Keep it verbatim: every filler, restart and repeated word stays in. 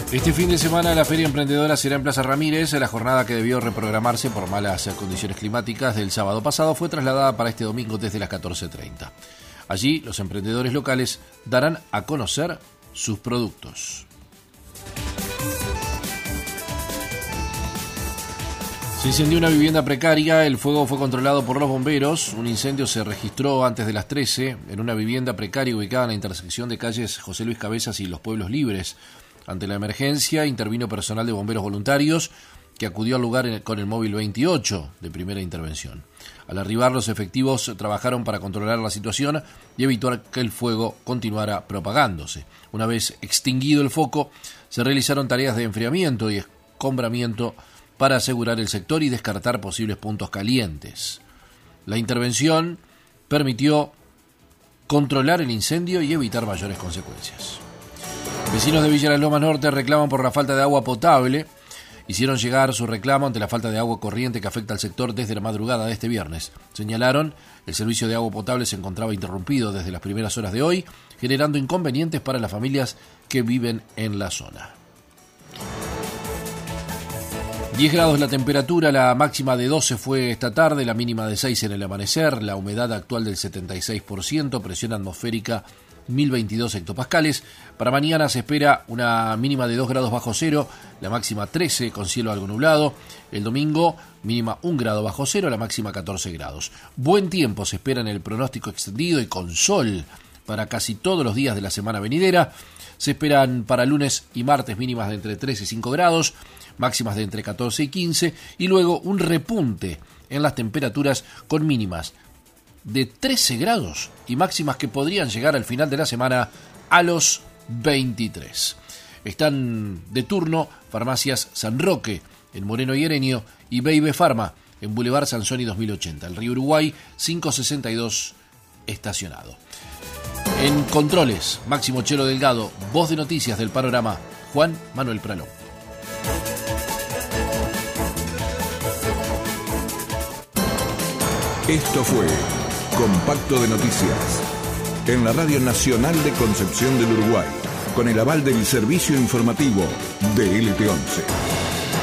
Este fin de semana la Feria Emprendedora será en Plaza Ramírez. La jornada que debió reprogramarse por malas condiciones climáticas del sábado pasado fue trasladada para este domingo desde las catorce treinta. Allí los emprendedores locales darán a conocer sus productos. Se incendió una vivienda precaria, el fuego fue controlado por los bomberos. Un incendio se registró antes de las trece en una vivienda precaria ubicada en la intersección de calles José Luis Cabezas y Los Pueblos Libres. Ante la emergencia intervino personal de bomberos voluntarios que acudió al lugar con el móvil veintiocho de primera intervención. Al arribar, los efectivos trabajaron para controlar la situación y evitar que el fuego continuara propagándose. Una vez extinguido el foco, se realizaron tareas de enfriamiento y escombramiento para asegurar el sector y descartar posibles puntos calientes. La intervención permitió controlar el incendio y evitar mayores consecuencias. Vecinos de Villa Las Lomas Norte reclaman por la falta de agua potable. Hicieron llegar su reclamo ante la falta de agua corriente que afecta al sector desde la madrugada de este viernes. Señalaron, el servicio de agua potable se encontraba interrumpido desde las primeras horas de hoy, generando inconvenientes para las familias que viven en la zona. diez grados la temperatura, la máxima de doce fue esta tarde, la mínima de seis en el amanecer, la humedad actual del setenta y seis por ciento, presión atmosférica mil veintidós hectopascales. Para mañana se espera una mínima de dos grados bajo cero, la máxima trece con cielo algo nublado. El domingo mínima un grado bajo cero, la máxima catorce grados. Buen tiempo se espera en el pronóstico extendido y con sol para casi todos los días de la semana venidera. Se esperan para lunes y martes mínimas de entre trece y cinco grados, máximas de entre catorce y quince, y luego un repunte en las temperaturas con mínimas de trece grados y máximas que podrían llegar al final de la semana a los veintitrés. Están de turno Farmacias San Roque en Moreno y Herenio y Beibe Pharma en Boulevard Sansoni dos mil ochenta, el Río Uruguay quinientos sesenta y dos estacionado. En controles, Máximo Chelo Delgado, voz de noticias del panorama, Juan Manuel Pralón. Esto fue Compacto de Noticias en la Radio Nacional de Concepción del Uruguay, con el aval del Servicio Informativo de L T once.